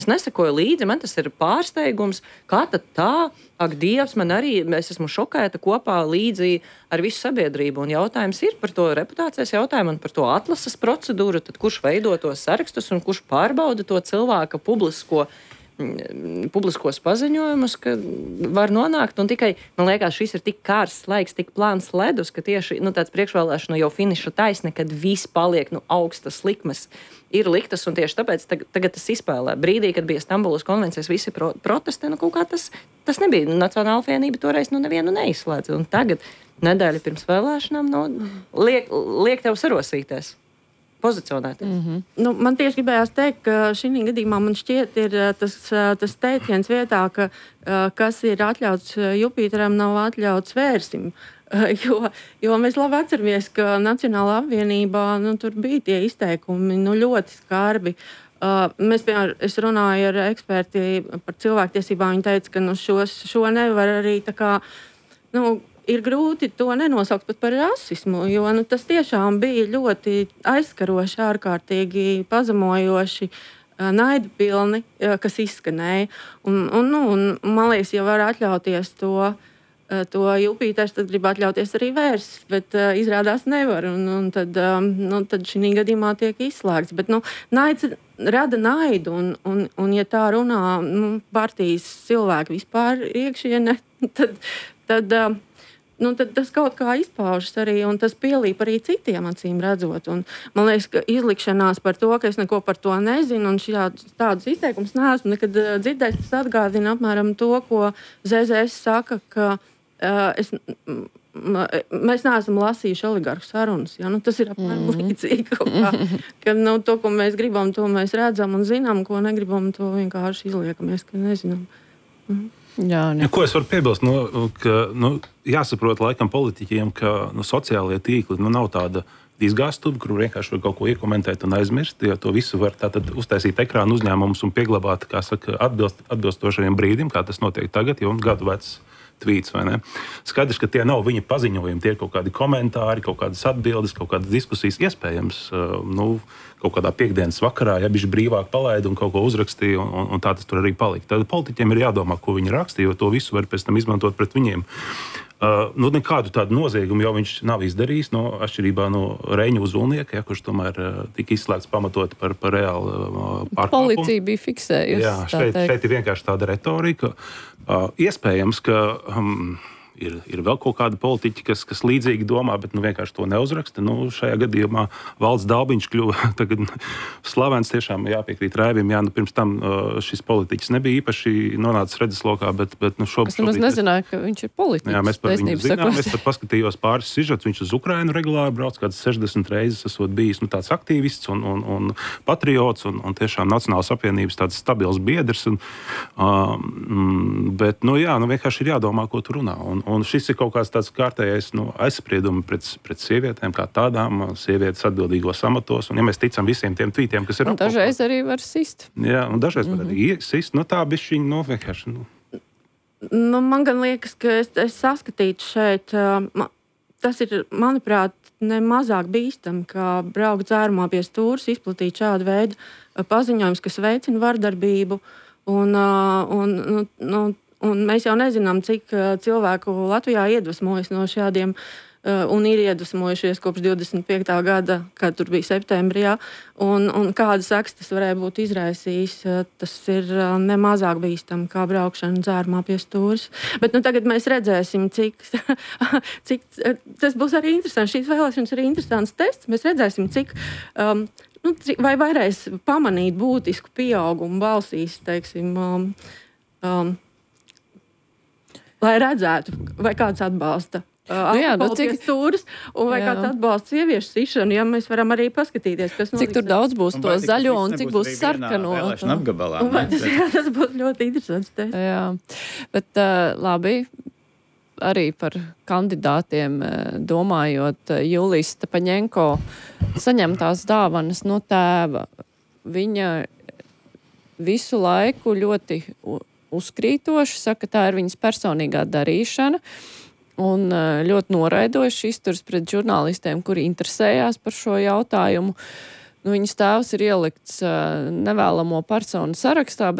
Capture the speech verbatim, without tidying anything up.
Es nesakoju līdzi, man tas ir pārsteigums, kā tad tā, ak, Dievs, man arī, es esmu šokēta kopā līdzi ar visu sabiedrību, un jautājums ir par to reputācijas jautājumu un par to atlases procedūru, tad kurš veido tos sarakstus un kurš pārbauda to cilvēka publisko, publiskos paziņojumus, ka var nonākt, un tikai, man liekas, šis ir tik karsts laiks, tik plāns ledus, ka tieši, nu, tāds priekšvēlēšanu jau finiša taisne, kad viss paliek, nu, augstas likmes ir liktas, un tieši tāpēc tagad, tagad tas izspēlē. Brīdī, kad bija Stambulas konvencijas visi pro, protesti, nu, kaut kā tas, tas nebija. Nacionāla apvienība toreiz, nu, nevienu neizslēdza, un tagad, nedēļa pirms vēlēšanām, nu, liek, liek tev sarosīties. Pozicionēties. Mm-hmm. Nu, man tieši gribējās teikt, ka šī gadījumā man šķiet ir tas, tas teiciens vietā, ka kas ir atļauts Jupiteram, nav atļauts Vērsim. Jo, jo mēs labi atceramies, ka Nacionālā apvienībā nu, tur bija tie izteikumi nu, ļoti skarbi. Mēs, piemēram, es runāju ar eksperti par cilvēktiesībām, viņi teica, ka nu, šos, šo nevar arī tā kā, nu, ir grūti to nenosaukt pat par rasismu, jo nu, tas tiešām bija ļoti aizskaroši, ārkārtīgi pazemojoši, naidapilni, kas izskanēja. Un, un, nu, un, man liekas, ja var atļauties to, to Jupiters, tad grib atļauties arī Vērsis, bet uh, izrādās nevar, un, un tad, um, nu, tad šī gadījumā tiek izslēgts. Bet nu, naids rada naidu, un, un, un ja tā runā nu, partijas cilvēki vispār iekšienē, tad, tad uh, Nu, tad tas kaut kā izpaužas arī, un tas pielīp arī citiem acīm redzot. Un man liekas, ka izlikšanās par to, ka es neko par to nezinu, un šāds, tādus izteikumus neesmu nekad dzirdējis, tas atgādina apmēram to, ko Z Z S saka, ka uh, es, m, m, mēs neesam lasījuši oligarhu sarunas. Ja? Nu, tas ir apmēram mm-hmm. līdzīgi kaut kā, ka nu, to, ko mēs gribam, to mēs redzam un zinām, ko negribam, to vienkārši izliekamies, ka nezinām. Mm. Jā, ne. Ko es varu piebilst? Nu, ka, nu, jāsaprot laikam politiķiem, ka nu, sociālie tīkli nu, nav tāda izgāstuve, kur vienkārši var kaut ko iekomentēt un aizmirst. Ja to visu var tātad uztaisīt ekrānu uzņēmumus un pieglabāt, kā saka, atbilst, atbilstošajiem brīdim, kā tas notiek tagad, jo gadu vecs tvīts, vai ne? Skaidrs, ka tie nav viņa paziņojumi, tie ir kaut kādi komentāri, kaut kādas atbildes, kaut kādas diskusijas, iespējams, nu, kaut kādā piekdienas vakarā, ja bišķi brīvāk palaida un kaut ko uzrakstīja, un, un, un tā tas tur arī palika. Tad politiķiem ir jādomā, ko viņi rakstīja, jo to visu var pēc tam izmantot pret viņiem. Uh, nu, nekādu tādu noziegumu jau viņš nav izdarījis, no atšķirībā no Reņa Uzulnieka, ja, kurš tomēr uh, tika izslēgts pamatot par, par reālu uh, pārkāpumu. Policija bija fiksējusi. Jā, šeit, šeit ir vienkārši tāda retorika. Uh, iespējams, ka um, ir, ir vēl kaut kādi politiķi, kas, kas līdzīgi domā, bet nu, vienkārši to neuzraksta. Nu, šajā gadījumā Valds Dalbiņš kļuva tagad slavens, tiešām jāpiekrīt Raivim. Jā, nu, pirms tam uh, šis politiķis nebija īpaši nonācis redzeslokā, bet, bet nu, šobrīd... Es nemaz nezināju, ka viņš ir politiķis. Jā, mēs par viņu zinām. Es pat paskatījos pāris sižets. Viņš uz Ukrainu regulāri brauc, kāds sešdesmit reizes esot bijis nu, tāds aktīvists un, un, un patriots un, un tiešām Nacionālās apvienības tāds stabils biedrs. Un, um, bet, nu jā, nu vienkārši ir jādomā, ko tu runā. Un, Un šis ir kaut kāds tāds kārtējais nu, aizspriedumi pret, pret sievietēm, kā tādām sievietes atbildīgos amatos. Un, ja mēs ticam visiem tiem tvītiem, kas ir... Un dažreiz arī var sist. Jā, un dažreiz mm-hmm. var arī sist. Nu, tā bišķiņ, nu, vienkārši... Nu. Nu, man gan liekas, ka es, es saskatītu šeit... Uh, tas ir, manuprāt, ne mazāk bīstam, kā braukt dzērumā pie stūras, izplatīt šādu veidu paziņojumus, kas veicina vardarbību. Un... Uh, un nu, nu, Un mēs jau nezinām, cik uh, cilvēku Latvijā iedvesmojas no šādiem, uh, un ir iedvesmojušies kopš divdesmit piektā gada, kad tur bija septembrī, un, un kādas sekas tas varēja būt izraisījis. Uh, tas ir uh, nemazāk bīstam, kā braukšana dzērumā pie stūras. Bet nu, tagad mēs redzēsim, cik, cik tas būs arī interesanti. Šīs vēlēšanas ir interesants tests. Mēs redzēsim, cik... Um, nu, cik vai varēs pamanīt būtisku pieaugumu balsīs, teiksim, um, um, lai redzētu, vai kāds atbalsta uh, nu jā, nu, cik stūras, un vai jā. Kāds atbalsta sieviešu sišanu, ja mēs varam arī paskatīties, kas notiks. Cik tur daudz būs un to zaļo un cik būs sarkano. Un vai tas, jā, tas būs ļoti interesants tests. Jā, bet uh, labi, arī par kandidātiem domājot, Julijas Stepaņenko saņemtās dāvanas no tēva. Viņa visu laiku ļoti... uzkrītoši, saka, tā ir viņas personīgā darīšana un ļoti noraidoši izturs pret žurnālistiem, kuri interesējās par šo jautājumu. nu, viņas tēvs ir ielikts uh, nevēlamo personu sarakstā,